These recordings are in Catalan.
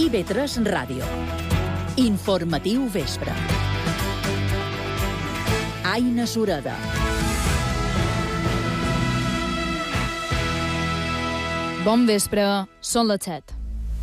IB3 Ràdio. Informatiu vespre. Aina Sureda. Bon vespre, són les 7.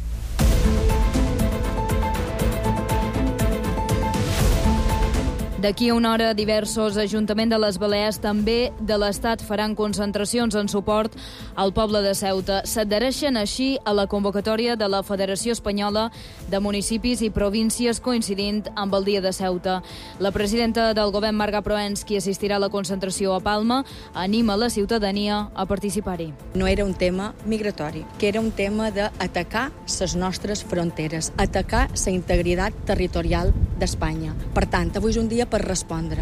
D'aquí a una hora, diversos ajuntaments de les Balears, també de l'Estat, faran concentracions en suport al poble de Ceuta. S'adhereixen així a la convocatòria de la Federació Espanyola de Municipis i Províncies coincidint amb el Dia de Ceuta. La presidenta del govern, Marga Proens, qui assistirà a la concentració a Palma, anima la ciutadania a participar-hi. No era un tema migratori, que era un tema d'atacar les nostres fronteres, atacar la integritat territorial d'Espanya. Per tant, avui és un dia per respondre.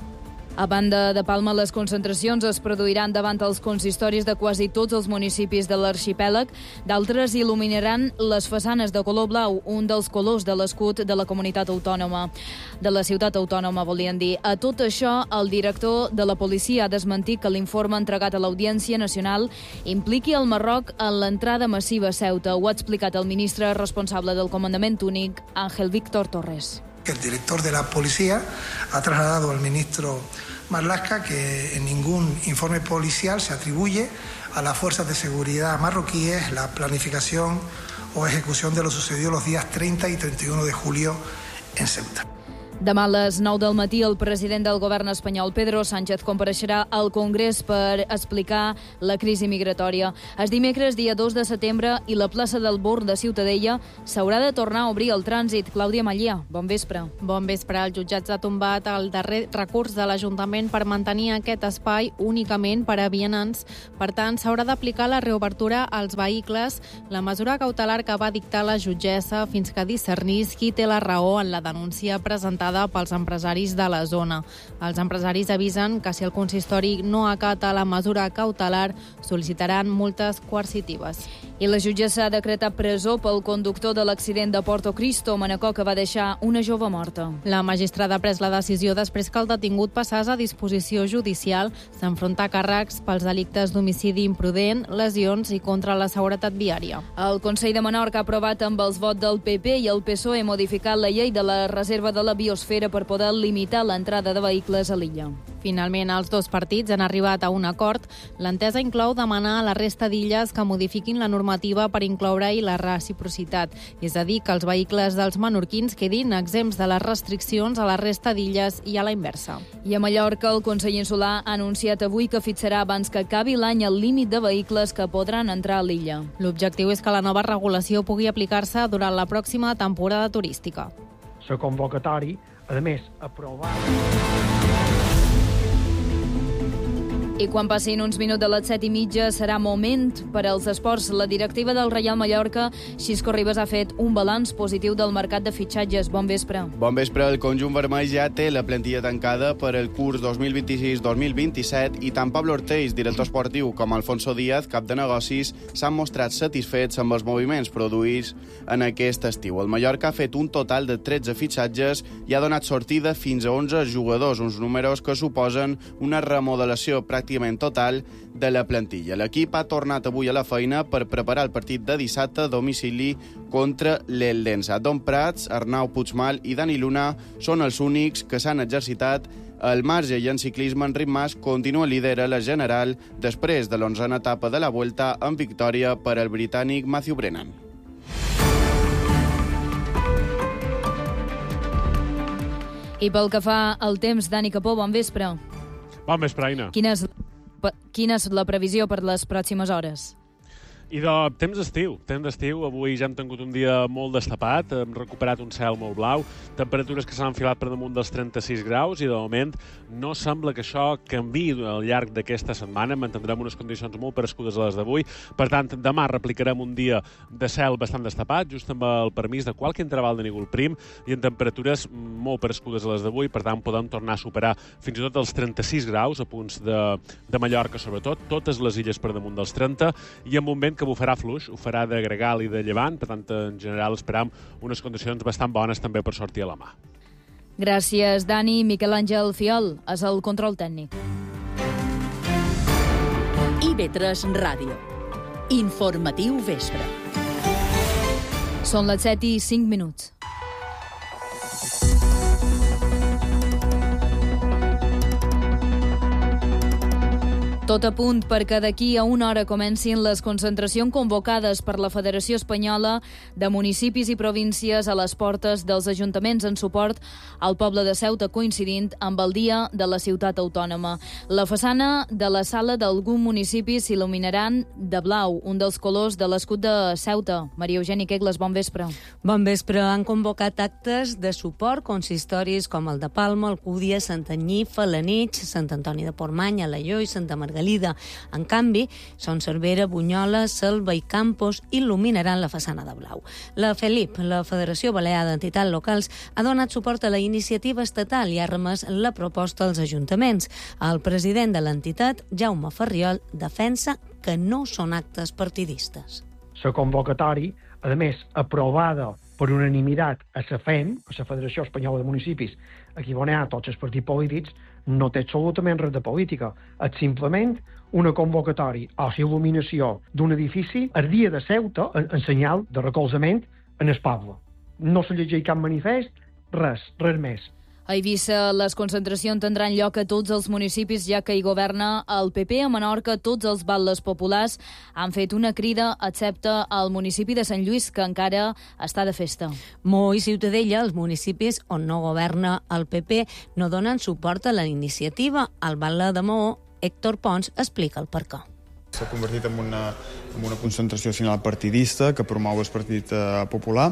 A banda de Palma, les concentracions es produiran davant els consistoris de quasi tots els municipis de l'arxipèlag. D'altres il·luminaran les façanes de color blau, un dels colors de l'escut de la comunitat autònoma. De la ciutat autònoma, volien dir. A tot això, el director de la policia ha desmentit que l'informe entregat a l'Audiència Nacional impliqui el Marroc en l'entrada massiva a Ceuta. Ho ha explicat el ministre responsable del comandament únic, Ángel Víctor Torres. El director de la policía ha trasladado al ministro Marlaska que en ningún informe policial se atribuye a las fuerzas de seguridad marroquíes la planificación o ejecución de lo sucedido los días 30 y 31 de julio en Ceuta. Demà a les 9 del matí, el president del govern espanyol, Pedro Sánchez, compareixerà al Congrés per explicar la crisi migratòria. És dimecres, dia 2 de setembre, i la plaça del Born de Ciutadella s'haurà de tornar a obrir el trànsit. Clàudia Mallà, bon vespre. Bon vespre. El jutjat ha tombat el darrer recurs de l'Ajuntament per mantenir aquest espai únicament per a vianants. Per tant, s'haurà d'aplicar la reobertura als vehicles, la mesura cautelar que va dictar la jutgessa fins que discernís qui té la raó en la denúncia presentada pels empresaris de la zona. Els empresaris avisen que si el consistori no acata la mesura cautelar, sol·licitaran multes coercitives. I la jutgessa ha decretat presó pel conductor de l'accident de Porto Cristo, Manacor, que va deixar una jove morta. La magistrada ha pres la decisió després que el detingut passés a disposició judicial. S'enfronta a càrrecs pels delictes d'homicidi imprudent, lesions i contra la seguretat viària. El Consell de Menorca ha aprovat amb els vots del PP i el PSOE modificat la llei de la reserva de la biosfera per poder limitar l'entrada de vehicles a l'illa. Finalment, els dos partits han arribat a un acord. L'entesa inclou demanar a la resta d'illes que modifiquin la normativa per incloure-hi la reciprocitat, és a dir, que els vehicles dels menorquins quedin exempts de les restriccions a la resta d'illes i a la inversa. I a Mallorca, el Consell Insular ha anunciat avui que fixarà abans que acabi l'any el límit de vehicles que podran entrar a l'illa. L'objectiu és que la nova regulació pugui aplicar-se durant la pròxima temporada turística. La convocatòria, a més, aprovada. I quan passin uns minuts de les 7:30 serà moment per als esports. La directiva del Reial Mallorca, Xisco Ribas, ha fet un balanç positiu del mercat de fitxatges. Bon vespre. Bon vespre. El conjunt vermell ja té la plantilla tancada per el curs 2026-2027 i tant Pablo Ortells, director esportiu, com Alfonso Díaz, cap de negocis, s'han mostrat satisfets amb els moviments produïts en aquest estiu. El Mallorca ha fet un total de 13 fitxatges i ha donat sortida fins a 11 jugadors, uns números que suposen una remodelació pràcticament total de la plantilla. L'equip ha tornat avui a la feina per preparar el partit de dissabte a domicili contra l'Eldense. Don Prats, Arnau Puigmal i Dani Luna són els únics que s'han exercitat al marge, i en ciclisme Enric Mas continua líder a la general després de l'11a etapa de la Vuelta amb victòria per al britànic Matthew Brennan. I pel que fa al temps, Dani Capó, bon vespre. Bon vespre, Aina. Quina és la previsió per les pròximes hores? I de temps d'estiu. Avui ja hem tingut un dia molt destapat, hem recuperat un cel molt blau, temperatures que s'han enfilat per damunt dels 36 graus i de moment no sembla que això canviï al llarg d'aquesta setmana. Mantindrem unes condicions molt parescudes a les d'avui. Per tant, demà replicarem un dia de cel bastant destapat, just amb el permís de qualque interval de núvol prim i en temperatures molt parescudes a les d'avui. Per tant, podem tornar a superar fins i tot els 36 graus a punts de Mallorca, sobretot, totes les illes per damunt dels 30, i en un vent que bufarà fluix, ho farà de gregal i de llevant, per tant, en general esperam unes condicions bastant bones també per sortir a la mà. Gràcies, Dani. Miquel Àngel Fiol és el control tècnic. IB3 Ràdio. Informatiu vespre. Són les 7:05. Tot a punt perquè d'aquí a una hora comencin les concentracions convocades per la Federació Espanyola de Municipis i Províncies a les portes dels ajuntaments en suport al poble de Ceuta, coincidint amb el dia de la ciutat autònoma. La façana de la sala d'algun municipi s'il·luminaran de blau, un dels colors de l'escut de Ceuta. Maria Eugènia Quegles, bon vespre. Bon vespre. Han convocat actes de suport consistoris com el de Palma, Alcúdia, Santanyí, Felanitx, Sant Antoni de Portmany, Alaior i Santa Margalida. En canvi, Son Cervera, Bunyola, Selva i Campos il·luminaran la façana de blau. La FELIP, la Federació Balear d'Entitats Locals, ha donat suport a la iniciativa estatal i ha remès la proposta als ajuntaments. El president de l'entitat, Jaume Ferriol, defensa que no són actes partidistes. La convocatòria, a més, aprovada per unanimitat a la FEM, a la Federació Espanyola de Municipis, aquí on hi ha tots els partits polítics, no té absolutament res de política. És simplement una convocatòria o il·luminació d'un edifici el dia de Ceuta en senyal de recolzament en el poble. No se llegeix cap manifest, res més. A Eivissa, les concentracions tindran lloc a tots els municipis, ja que hi governa el PP. A Menorca, tots els batlles populars han fet una crida, excepte al municipi de Sant Lluís, que encara està de festa. Maó i Ciutadella, els municipis on no governa el PP, no donen suport a la iniciativa. El batlle de Maó, Héctor Pons, explica el per què. S'ha convertit en una concentració final partidista que promou el Partit Popular.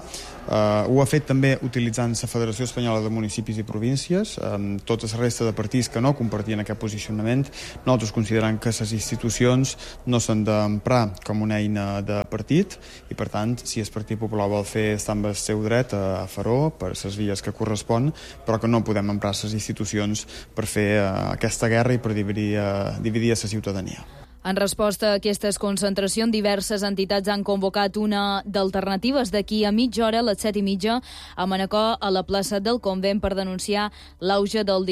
Ho ha fet també utilitzant la Federació Espanyola de Municipis i Províncies. Tota la resta de partits que no compartien aquest posicionament, nosaltres considerem que les institucions no s'han d'emprar com una eina de partit i, per tant, si el Partit Popular vol fer, està amb el seu dret a fer-ho per les vies que correspon, però que no podem emprar les institucions per fer aquesta guerra i per dividir la ciutadania. En resposta a aquestes concentracions, diverses entitats han convocat una d'alternatives d'aquí a mitja hora, a les 7:30, a Manacor, a la plaça del Convent, per denunciar l'auge del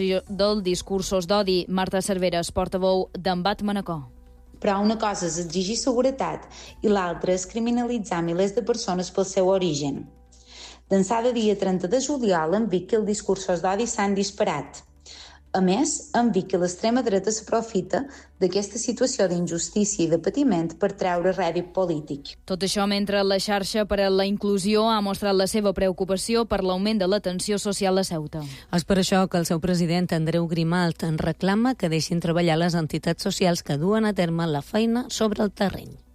discursos d'odi. Marta Cerveres, portaveu d'Embat Manacor. Però una cosa és exigir seguretat i l'altra és criminalitzar milers de persones pel seu origen. D'ençà de dia 30 de juliol, en Vic, els discursos d'odi s'han disparat. A més, en Vic, l'extrema dreta s'aprofita d'aquesta situació d'injustícia i de patiment per treure rèdit polític. Tot això mentre la xarxa per a la inclusió ha mostrat la seva preocupació per l'augment de la tensió social a Ceuta. És per això que el seu president, Andreu Grimalt, en reclama que deixin treballar les entitats socials que duen a terme la feina sobre el terreny.